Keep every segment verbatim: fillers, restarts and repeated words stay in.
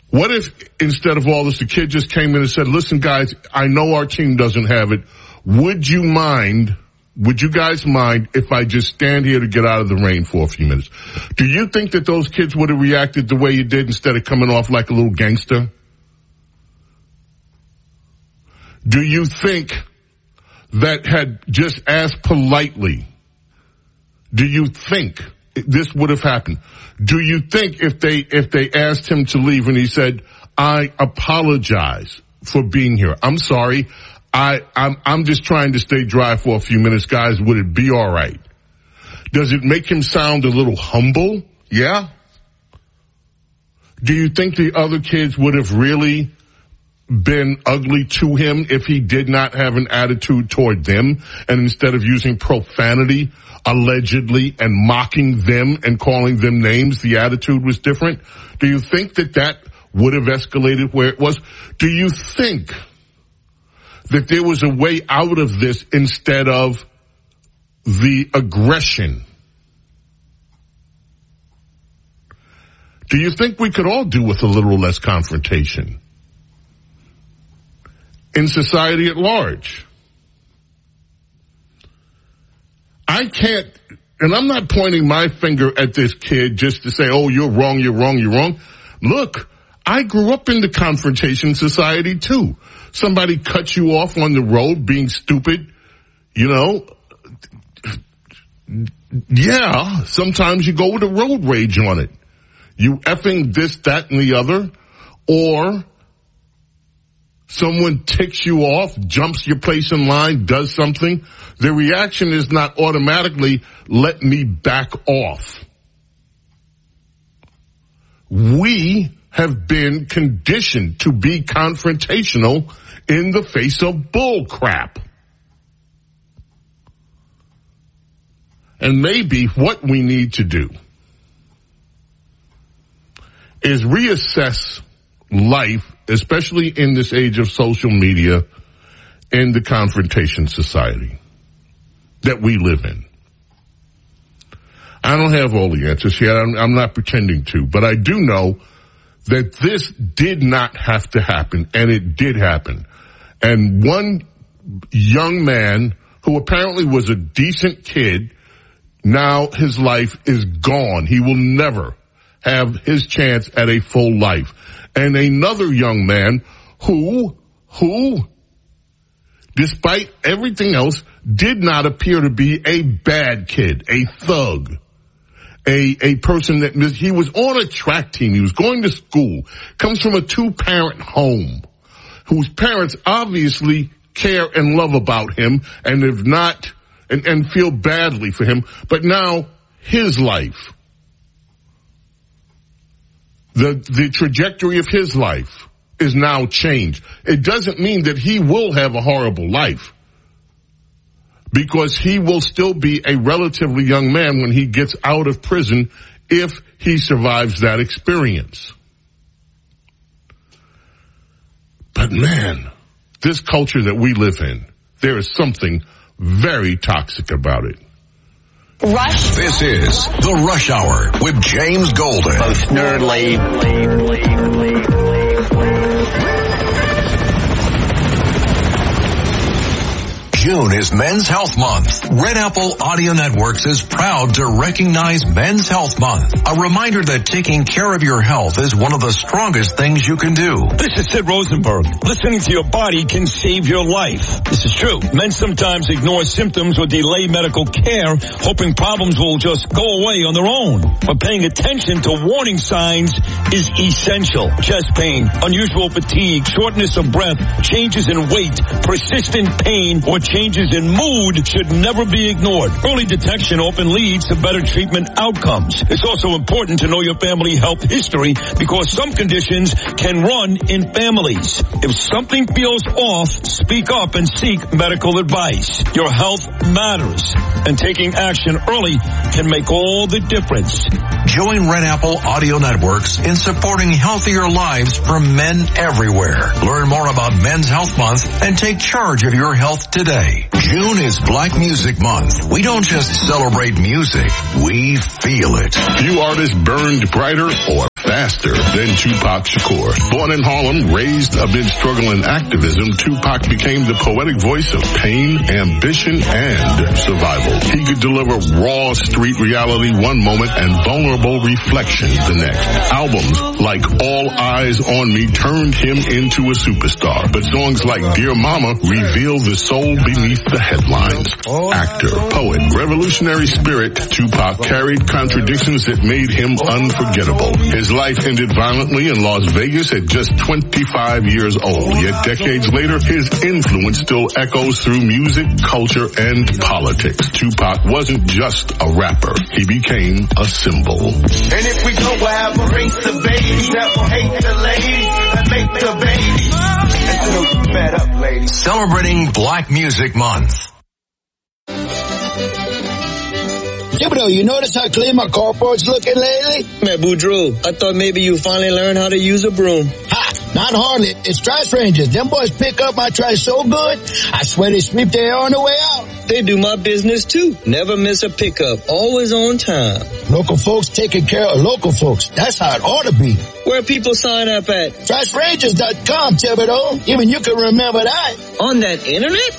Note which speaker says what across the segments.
Speaker 1: What if instead of all this, the kid just came in and said, listen, guys, I know our team doesn't have it. Would you mind, would you guys mind if I just stand here to get out of the rain for a few minutes? Do you think that those kids would have reacted the way you did instead of coming off like a little gangster? Do you think that had just asked politely, do you think this would have happened? Do you think if they, if they asked him to leave and he said, I apologize for being here. I'm sorry. I, I'm, I'm just trying to stay dry for a few minutes, guys. Would it be all right? Does it make him sound a little humble? Yeah. Do you think the other kids would have really been ugly to him if he did not have an attitude toward them, and instead of using profanity allegedly and mocking them and calling them names, the attitude was different? Do you think that that would have escalated where it was? Do you think that there was a way out of this instead of the aggression? Do you think we could all do with a little less confrontation in society at large? I can't, and I'm not pointing my finger at this kid just to say, oh, you're wrong, you're wrong, you're wrong. Look, I grew up in the confrontation society too. Somebody cuts you off on the road being stupid, you know. Yeah, sometimes you go with a road rage on it. You effing this, that, and the other. Or someone ticks you off, jumps your place in line, does something. The reaction is not automatically, let me back off. We have been conditioned to be confrontational in the face of bull crap. And maybe what we need to do is reassess life, especially in this age of social media and the confrontation society that we live in. I don't have all the answers yet. I'm, I'm not pretending to, but I do know that this did not have to happen, and it did happen. And one young man who apparently was a decent kid, now his life is gone. He will never have his chance at a full life. And another young man who, who, despite everything else, did not appear to be a bad kid, a thug, a, a person that, he was on a track team, he was going to school, comes from a two-parent home, whose parents obviously care and love about him and have not, and, and feel badly for him, but now his life, The, the trajectory of his life is now changed. It doesn't mean that he will have a horrible life, because he will still be a relatively young man when he gets out of prison if he survives that experience. But man, this culture that we live in, there is something very toxic about it.
Speaker 2: Rush.
Speaker 3: This is the Rush Hour with James Golden.
Speaker 2: Both nerdly.
Speaker 3: June is Men's Health Month. Red Apple Audio Networks is proud to recognize Men's Health Month. A reminder that taking care of your health is one of the strongest things you can do.
Speaker 4: This is Sid Rosenberg. Listening to your body can save your life. This is true. Men sometimes ignore symptoms or delay medical care, hoping problems will just go away on their own. But paying attention to warning signs is essential. Chest pain, unusual fatigue, shortness of breath, changes in weight, persistent pain, or changes in mood should never be ignored. Early detection often leads to better treatment outcomes. It's also important to know your family health history, because some conditions can run in families. If something feels off, speak up and seek medical advice. Your health matters, and taking action early can make all the difference.
Speaker 3: Join Red Apple Audio Networks in supporting healthier lives for men everywhere. Learn more about Men's Health Month and take charge of your health today. June is Black Music Month. We don't just celebrate music, we feel it.
Speaker 1: Few artists burned brighter or faster faster than Tupac Shakur. Born in Harlem, raised amid struggle and activism, Tupac became the poetic voice of pain, ambition, and survival. He could deliver raw street reality one moment and vulnerable reflection the next. Albums like All Eyes on Me turned him into a superstar, but songs like Dear Mama reveal the soul beneath the headlines. Actor, poet, revolutionary spirit, Tupac carried contradictions that made him unforgettable. His life ended violently in Las Vegas at just twenty-five years old, yet decades later, his influence still echoes through music, culture, and politics. Tupac wasn't just a rapper. He became a symbol.
Speaker 5: And if we go, we'll have a race of babies that will hate the ladies and make the babies. And so fed up, ladies.
Speaker 3: Celebrating Black Music Month.
Speaker 6: Thibodeau, you notice how clean my carport's looking lately?
Speaker 7: Man, Boudreaux, I thought maybe you finally learned how to use a broom.
Speaker 6: Ha! Not hardly. It's Trash Rangers. Them boys pick up my trash so good, I swear they sweep their hair on the way out.
Speaker 7: They do my business too. Never miss a pickup. Always on time.
Speaker 6: Local folks taking care of local folks. That's how it ought to be.
Speaker 7: Where people sign up at?
Speaker 6: trash rangers dot com, Thibodeau. Even you can remember that.
Speaker 7: On that internet?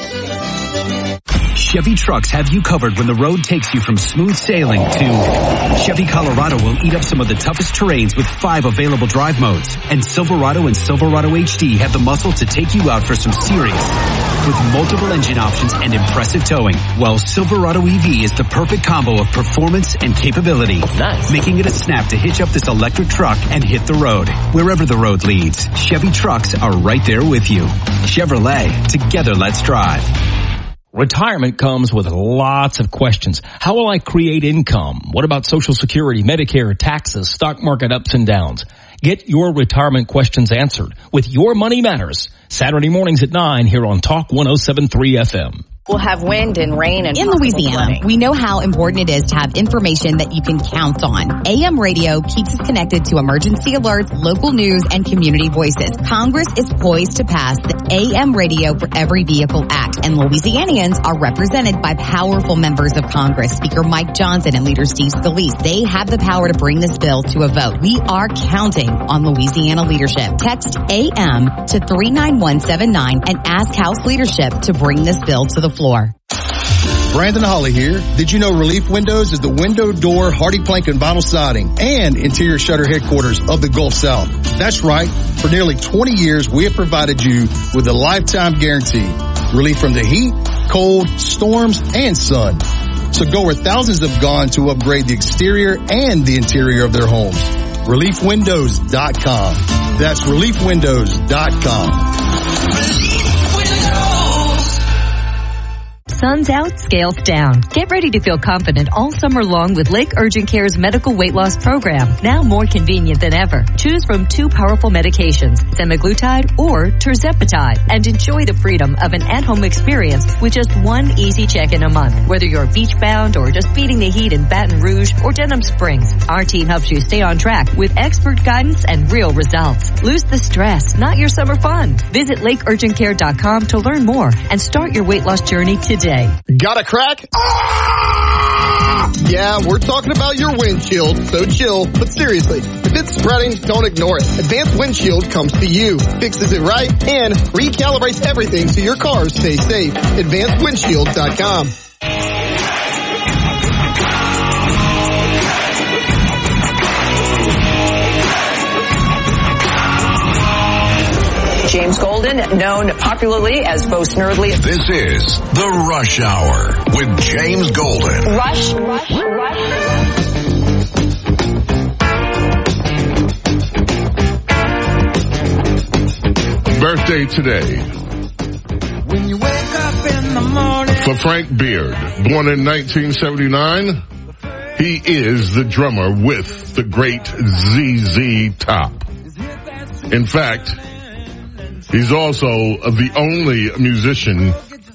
Speaker 8: Chevy trucks have you covered when the road takes you from smooth sailing to Chevy Colorado will eat up some of the toughest terrains with five available drive modes. And Silverado and Silverado H D have the muscle to take you out for some serious with multiple engine options and impressive towing. While Silverado E V is the perfect combo of performance and capability. Nice. Making it a snap to hitch up this electric truck and hit the road. Wherever the road leads, Chevy trucks are right there with you. Chevrolet, together let's drive.
Speaker 9: Retirement comes with lots of questions. How will I create income? What about Social Security, Medicare, taxes, stock market ups and downs? Get your retirement questions answered with Your Money Matters. Saturday mornings at nine here on Talk one oh seven point three F M.
Speaker 2: We'll have wind and rain and
Speaker 10: in Louisiana, flooding. We know how important it is to have information that you can count on. A M radio keeps us connected to emergency alerts, local news, and community voices. Congress is poised to pass the A M Radio for Every Vehicle Act, and Louisianians are represented by powerful members of Congress, Speaker Mike Johnson and Leader Steve Scalise. They have the power to bring this bill to a vote. We are counting on Louisiana leadership. Text A M to three nine one seven nine and ask House leadership to bring this bill to the floor.
Speaker 11: Brandon Holly here. Did you know Relief Windows is the window, door, hardy plank, and vinyl siding and interior shutter headquarters of the Gulf South? That's right. For nearly twenty years, we have provided you with a lifetime guarantee. Relief from the heat, cold, storms, and sun. So go where thousands have gone to upgrade the exterior and the interior of their homes. relief windows dot com. That's relief windows dot com.
Speaker 12: Sun's out, scales down. Get ready to feel confident all summer long with Lake Urgent Care's medical weight loss program, now more convenient than ever. Choose from two powerful medications, semaglutide or tirzepatide, and enjoy the freedom of an at-home experience with just one easy check-in a month. Whether you're beach-bound or just beating the heat in Baton Rouge or Denham Springs, our team helps you stay on track with expert guidance and real results. Lose the stress, not your summer fun. Visit lake urgent care dot com to learn more and start your weight loss journey today.
Speaker 13: Got a crack? Ah! Yeah, we're talking about your windshield, so chill. But seriously, if it's spreading, don't ignore it. Advanced Windshield comes to you, fixes it right, and recalibrates everything so your cars stay safe. advanced windshield dot com.
Speaker 2: James Golden, known popularly as Bo Snerdley.
Speaker 3: This is The Rush Hour with James Golden.
Speaker 2: Rush, rush, rush.
Speaker 1: Birthday today.
Speaker 5: When you wake up in the morning.
Speaker 1: For Frank Beard, born in nineteen seventy-nine, he is the drummer with the great Z Z Top. In fact, he's also the only musician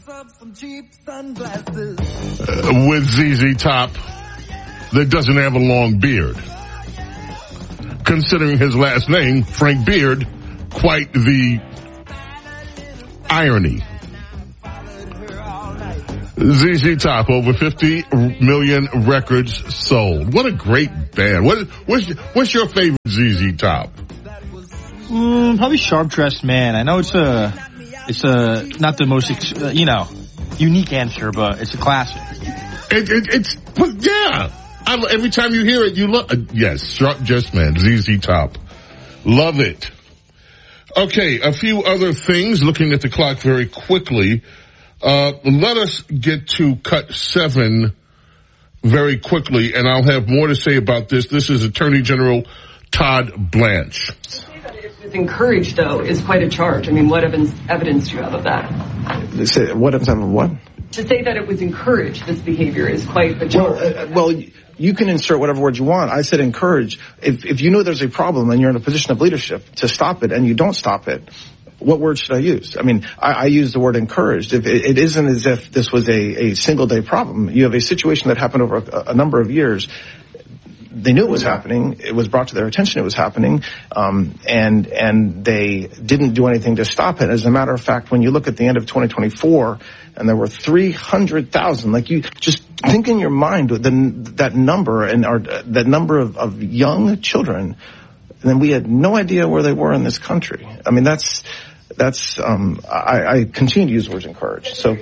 Speaker 1: uh, with Z Z Top that doesn't have a long beard. Considering his last name, Frank Beard, quite the irony. Z Z Top, over fifty million records sold. What a great band. What, what's, what's your favorite Z Z Top?
Speaker 14: Mm, probably Sharp Dressed Man. I know it's a, it's a, not the most, uh, you know, unique answer, but it's a classic.
Speaker 1: It, it, it's, well, yeah. I, every time you hear it, you look, uh, yes, Sharp Dressed Man, Z Z Top. Love it. Okay, a few other things, looking at the clock very quickly. Uh, let us get to cut seven very quickly, and I'll have more to say about this. This is Attorney General Todd Blanche.
Speaker 15: It's encouraged, though, is quite a charge. I mean, what evidence, evidence do you have of that?
Speaker 16: They say, what evidence of what?
Speaker 15: To say that it was encouraged, this behavior, is quite a charge.
Speaker 16: Well, uh, well, you can insert whatever word you want. I said encourage. If, if you know there's a problem and you're in a position of leadership to stop it and you don't stop it, what word should I use? I mean, I, I use the word encouraged. If it, it isn't as if this was a, a single day problem. You have a situation that happened over a, a number of years. They knew it was happening. It was brought to their attention it was happening, um, and and they didn't do anything to stop it. As a matter of fact, when you look at the end of twenty twenty-four, and there were three hundred thousand, like you just think in your mind the, that number and our, that number of, of young children, and then we had no idea where they were in this country. I mean, that's that's um, I, I continue to use the word encourage. So,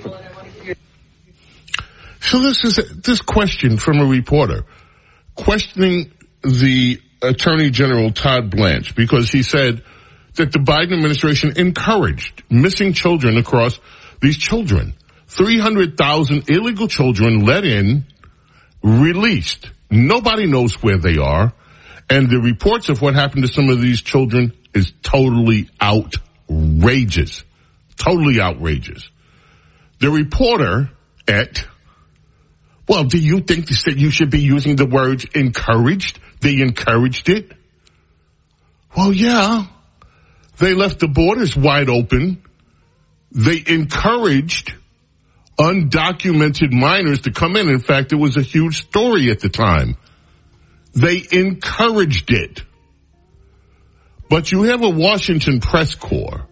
Speaker 1: so this is a, this question from a reporter questioning the Attorney General Todd Blanche because he said that the Biden administration encouraged missing children across these children. three hundred thousand illegal children let in, released. Nobody knows where they are. And the reports of what happened to some of these children is totally outrageous. Totally outrageous. The reporter at Well, do you think that you should be using the words encouraged? They encouraged it? Well, yeah. They left the borders wide open. They encouraged undocumented minors to come in. In fact, it was a huge story at the time. They encouraged it. But you have a Washington press corps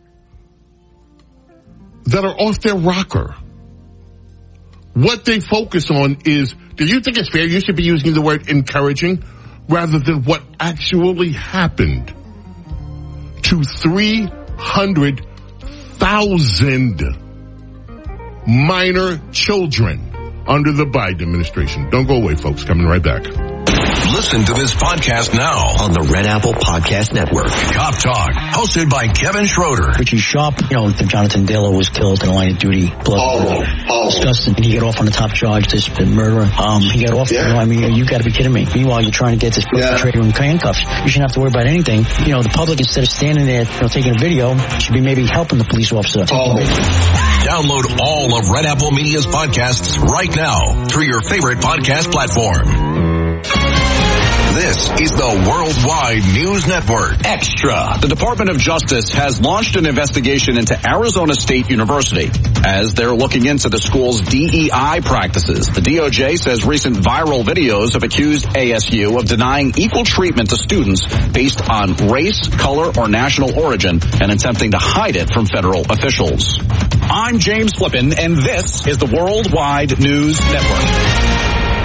Speaker 1: that are off their rocker. What they focus on is, do you think it's fair you should be using the word encouraging rather than what actually happened to three hundred thousand minor children under the Biden administration? Don't go away, folks. Coming right back.
Speaker 3: Listen to this podcast now on the Red Apple Podcast Network. Cop Talk, hosted by Kevin Schroeder.
Speaker 17: Richie Sharp, you know, Jonathan Dillon was killed in a line of duty. Blood. Oh, oh. Disgusting. He got off on the top charge, this murderer. Um, he got off, yeah. You know, I mean, you gotta be kidding me. Meanwhile, you're trying to get this perpetrator yeah. in handcuffs. You shouldn't have to worry about anything. You know, the public, instead of standing there, you know, taking a video, should be maybe helping the police officer. Oh.
Speaker 3: Download all of Red Apple Media's podcasts right now through your favorite podcast platform. This is the Worldwide News Network.
Speaker 18: Extra. The Department of Justice has launched an investigation into Arizona State University as they're looking into the school's D E I practices. The D O J says recent viral videos have accused A S U of denying equal treatment to students based on race, color, or national origin and attempting to hide it from federal officials. I'm James Flippin, and this is the Worldwide News Network.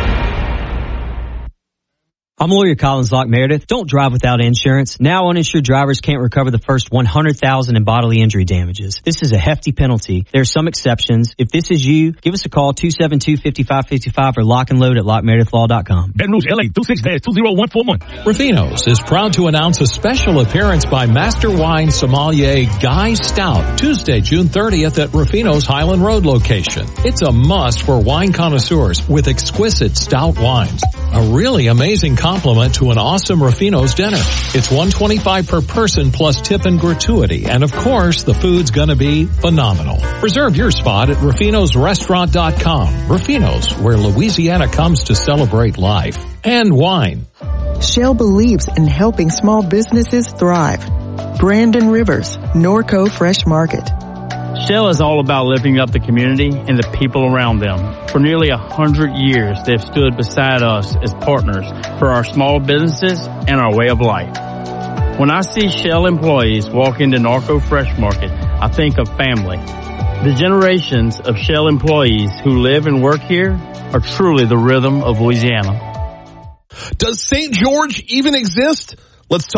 Speaker 19: I'm lawyer Collins Locke Meredith. Don't drive without insurance. Now uninsured drivers can't recover the first one hundred thousand dollars in bodily injury damages. This is a hefty penalty. There are some exceptions. If this is you, give us a call, two seven two, five five five five or lock and load at lock meredith law dot com.
Speaker 20: Baton Rouge, L A, two six two zero one four one.
Speaker 9: Rufino's is proud to announce a special appearance by Master Wine Sommelier Guy Stout, Tuesday, June thirtieth at Rufino's Highland Road location. It's a must for wine connoisseurs with exquisite stout wines. A really amazing compliment to an awesome Rufino's dinner. It's one hundred twenty-five dollars per person plus tip and gratuity. And of course, the food's gonna be phenomenal. Reserve your spot at rufinos restaurant dot com. Rufino's, where Louisiana comes to celebrate life. And wine.
Speaker 21: Shell believes in helping small businesses thrive. Brandon Rivers, Norco Fresh Market.
Speaker 22: Shell is all about lifting up the community and the people around them. For nearly a hundred years, they've stood beside us as partners for our small businesses and our way of life. When I see Shell employees walk into Norco Fresh Market, I think of family. The generations of Shell employees who live and work here are truly the rhythm of Louisiana.
Speaker 4: Does Saint George even exist? Let's talk.